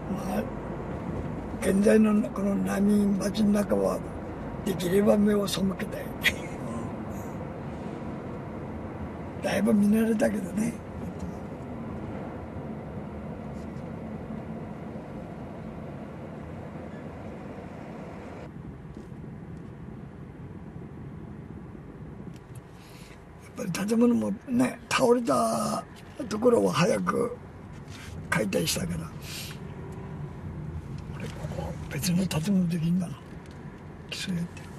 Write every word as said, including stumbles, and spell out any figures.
まあ現在のこの波町の中はできれば目を背けたいだいぶ見慣れたけどね。やっぱり建物もね、倒れたところを早く解体したから、これここ別の建物できんだな、そうやって。